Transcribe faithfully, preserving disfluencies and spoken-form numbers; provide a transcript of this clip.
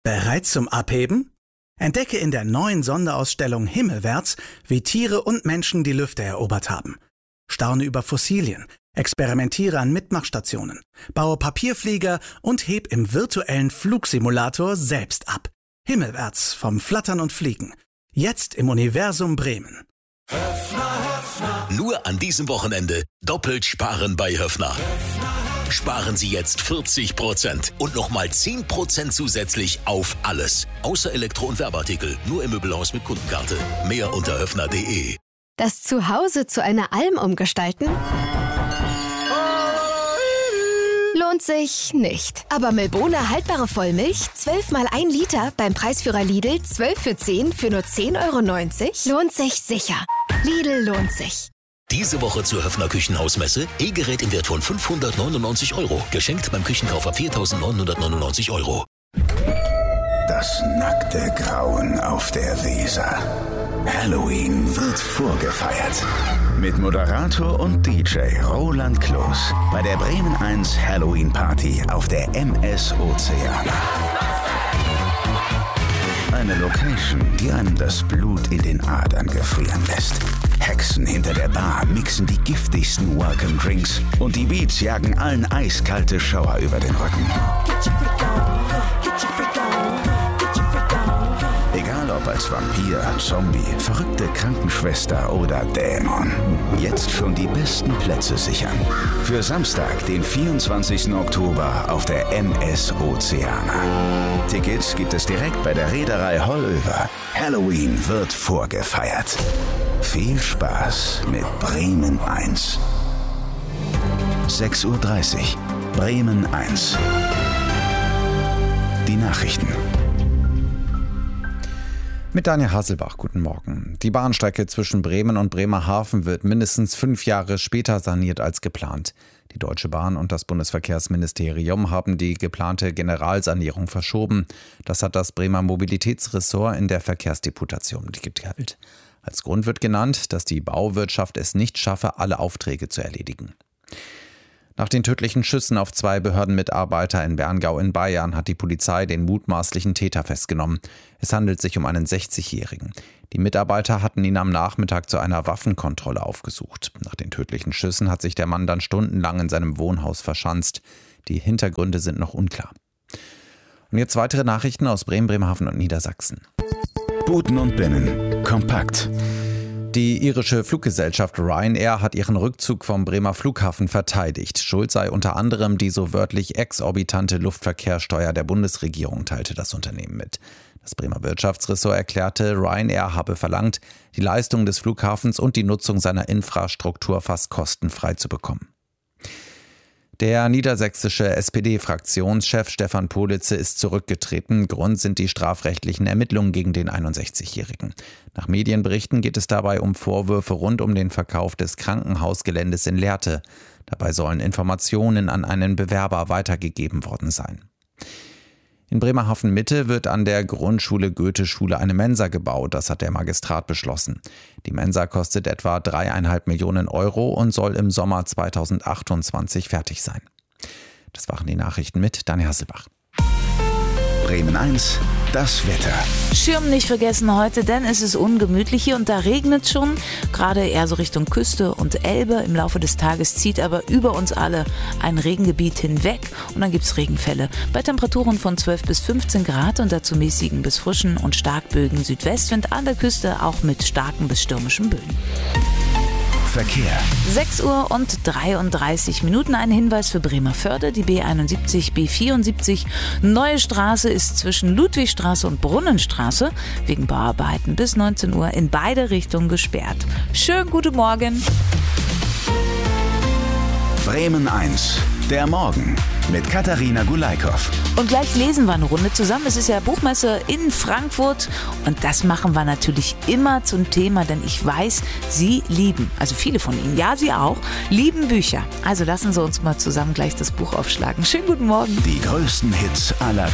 Bereit zum Abheben? Entdecke in der neuen Sonderausstellung Himmelwärts, wie Tiere und Menschen die Lüfte erobert haben. Staune über Fossilien, experimentiere an Mitmachstationen, baue Papierflieger und heb im virtuellen Flugsimulator selbst ab. Himmelwärts vom Flattern und Fliegen. Jetzt im Universum Bremen. Höffner, Höffner. Nur an diesem Wochenende doppelt sparen bei Höffner. Höffner. Sparen Sie jetzt vierzig Prozent und nochmal zehn Prozent zusätzlich auf alles. Außer Elektro- und Werbeartikel. Nur im Möbelhaus mit Kundenkarte. Mehr unter höffner punkt de. Das Zuhause zu einer Alm umgestalten? Lohnt sich nicht. Aber Milbona haltbare Vollmilch, zwölf mal ein Liter, beim Preisführer Lidl, zwölf für zehn für nur zehn Euro neunzig, lohnt sich sicher. Lidl lohnt sich. Diese Woche zur Höffner Küchenhausmesse. E-Gerät im Wert von fünfhundertneunundneunzig Euro. Geschenkt beim Küchenkauf ab viertausendneunhundertneunundneunzig Euro. Das nackte Grauen auf der Weser. Halloween wird vorgefeiert. Mit Moderator und D J Roland Kloß bei der Bremen eins Halloween Party auf der M S Ozeana. Eine Location, die einem das Blut in den Adern gefrieren lässt. Hexen hinter der Bar mixen die giftigsten Welcome Drinks und die Beats jagen allen eiskalte Schauer über den Rücken. Egal ob als Vampir, Zombie, verrückte Krankenschwester oder Dämon. Jetzt schon die besten Plätze sichern. Für Samstag, den vierundzwanzigsten Oktober auf der M S Ozeana. Tickets gibt es direkt bei der Reederei Hollöver. Halloween wird vorgefeiert. Viel Spaß mit Bremen eins. sechs Uhr dreißig. Bremen eins. Die Nachrichten. Mit Daniel Hasselbach, guten Morgen. Die Bahnstrecke zwischen Bremen und Bremerhaven wird mindestens fünf Jahre später saniert als geplant. Die Deutsche Bahn und das Bundesverkehrsministerium haben die geplante Generalsanierung verschoben. Das hat das Bremer Mobilitätsressort in der Verkehrsdeputation mitgeteilt. Als Grund wird genannt, dass die Bauwirtschaft es nicht schaffe, alle Aufträge zu erledigen. Nach den tödlichen Schüssen auf zwei Behördenmitarbeiter in Berngau in Bayern hat die Polizei den mutmaßlichen Täter festgenommen. Es handelt sich um einen sechzigjährigen. Die Mitarbeiter hatten ihn am Nachmittag zu einer Waffenkontrolle aufgesucht. Nach den tödlichen Schüssen hat sich der Mann dann stundenlang in seinem Wohnhaus verschanzt. Die Hintergründe sind noch unklar. Und jetzt weitere Nachrichten aus Bremen, Bremerhaven und Niedersachsen. Buten und Binnen. Kompakt. Die irische Fluggesellschaft Ryanair hat ihren Rückzug vom Bremer Flughafen verteidigt. Schuld sei unter anderem die so wörtlich exorbitante Luftverkehrssteuer der Bundesregierung, teilte das Unternehmen mit. Das Bremer Wirtschaftsressort erklärte, Ryanair habe verlangt, die Leistung des Flughafens und die Nutzung seiner Infrastruktur fast kostenfrei zu bekommen. Der niedersächsische S P D-Fraktionschef Stefan Politze ist zurückgetreten. Grund sind die strafrechtlichen Ermittlungen gegen den einundsechzigjährigen. Nach Medienberichten geht es dabei um Vorwürfe rund um den Verkauf des Krankenhausgeländes in Lehrte. Dabei sollen Informationen an einen Bewerber weitergegeben worden sein. In Bremerhaven-Mitte wird an der Grundschule Goethe-Schule eine Mensa gebaut. Das hat der Magistrat beschlossen. Die Mensa kostet etwa dreieinhalb Millionen Euro und soll im Sommer zweitausendachtundzwanzig fertig sein. Das waren die Nachrichten mit Daniel Hasselbach. Bremen eins, das Wetter. Schirm nicht vergessen heute, denn es ist ungemütlich hier und da regnet schon. Gerade eher so Richtung Küste und Elbe. Im Laufe des Tages zieht aber über uns alle ein Regengebiet hinweg und dann gibt es Regenfälle. Bei Temperaturen von zwölf bis fünfzehn Grad und dazu mäßigen bis frischen und starkböigen Südwestwind, an der Küste auch mit starken bis stürmischen Böen. Verkehr. sechs Uhr und dreiunddreißig Minuten. Ein Hinweis für Bremerförde. Die B einundsiebzig, B vierundsiebzig. Neue Straße ist zwischen Ludwigstraße und Brunnenstraße wegen Bauarbeiten bis neunzehn Uhr in beide Richtungen gesperrt. Schönen guten Morgen. Bremen eins, der Morgen mit Katharina Gulaikow. Und gleich lesen wir eine Runde zusammen. Es ist ja Buchmesse in Frankfurt und das machen wir natürlich immer zum Thema, denn ich weiß, Sie lieben, also viele von Ihnen, ja Sie auch, lieben Bücher. Also lassen Sie uns mal zusammen gleich das Buch aufschlagen. Schönen guten Morgen. Die größten Hits aller